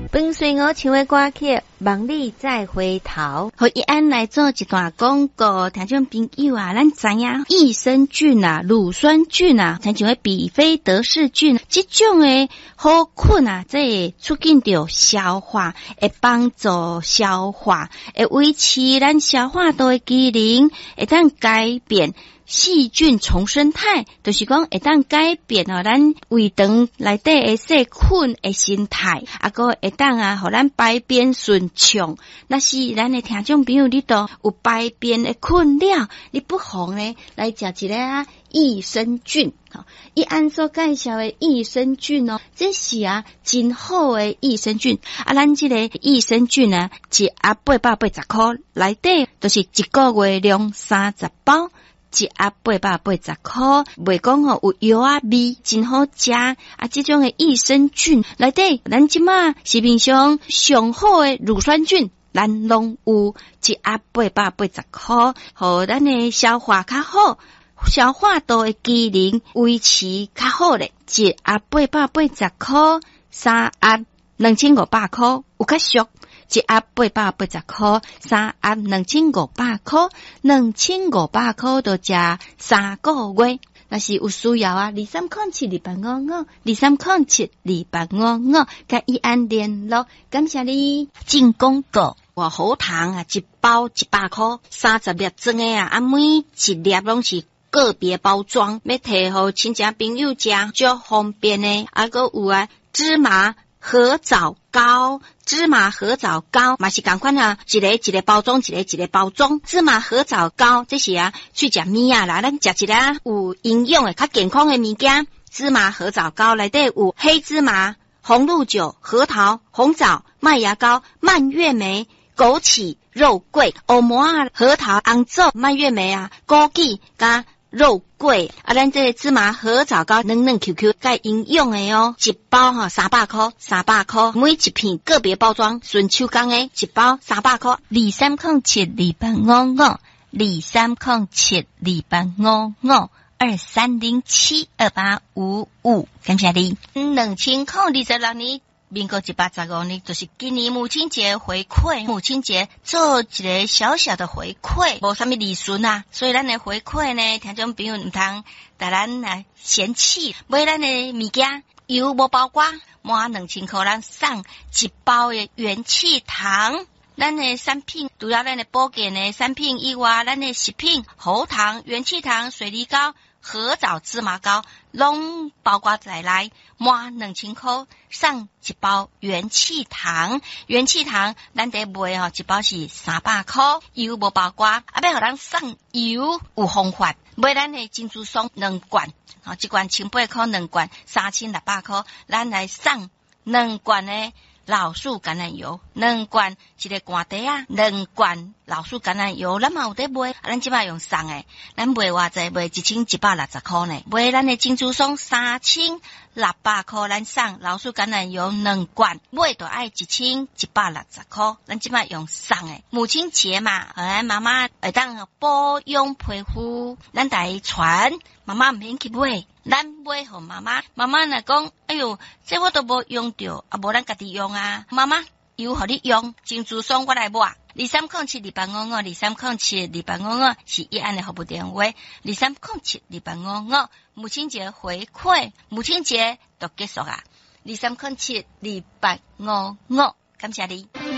本岁我唱的歌曲，望你再回头。 和一安来做一段广告，听众朋友啊，咱知影益生菌啊、乳酸菌啊，像像比菲德氏菌，这种的好菌啊，这会促进着消化，会帮助消化，会维持咱消化道的机能，会当改变细菌重生态，就是讲会当改变咱胃肠内底的细菌的生态，个会当互咱排便顺畅。若是咱的听众朋友，你都有排便的困扰，你不妨呢来食一个益生菌。伊按所介绍的益生菌这是真好的益生菌。咱这个益生菌一盒880块，内底就是一个月量30包。一盒880块，袂讲有药味，真好食。这种的益生菌内底，咱即马市面上上好的乳酸菌，咱拢有一盒880块，互咱的消化较好，消化道的机能维持较好咧。一盒880块，3盒2500块，有较俗。一盒880块，3盒2500块，2500块就食3个月。若是有需要23072855，23072855，甲伊安联络。感谢你进广告。喉糖一包100块，30粒装的每一粒拢是个别包装，要摕互亲戚朋友食，足方便的。个有芝麻合枣糕，芝麻合枣糕嘛是同款一个一个包装，一个一个包装。芝麻合枣糕这是去食面啦，咱食一个有营养的、较健康的物件。芝麻合枣糕内底有黑芝麻、红露酒、核桃、红枣、麦芽膏、蔓越莓、枸杞、肉桂、欧摩核桃、红枣、蔓越莓枸杞加肉桂咱这个芝麻合枣糕嫩嫩 QQ 介营养的一包300块，300块，每一片个别包装，顺手工的一包300块。23072855，23072855，感谢你。2026年民国185年，就是今年母亲节回馈，母亲节做一个小小的回馈，无啥物利润所以咱的回馈呢，听众朋友唔通带咱嫌弃，买咱的物件油无包括，满2000块咱送一包的元气糖。咱的产品除了咱的保健的产品以外，咱的食品喉糖、元气糖、水梨膏、合枣芝麻膏拢包括在内，满2000块送一包元气糖。元气糖咱得买一包是300块，油无包括，要互咱送油有方法，买咱的珍珠松2罐，一罐1800块，2罐3600块，咱来送2罐的老树橄榄油，2罐一个罐底2罐老树橄榄油，咱嘛有得买，咱即摆用送诶，咱卖偌济，卖1160块呢，卖咱的珍珠松3600块，咱送老树橄榄油2罐，买就爱1160块，咱即摆用送诶。母亲节嘛，咱妈妈会当保养皮肤，咱来传，妈妈唔免去买。咱买互妈妈，妈妈若讲，哎哟，这我都无用到，无咱家己用妈妈油互你用，珍珠松我来抹。23072855，23072855是一安的服务电话，23072855，母亲节回馈，母亲节就结束23072855，感谢你。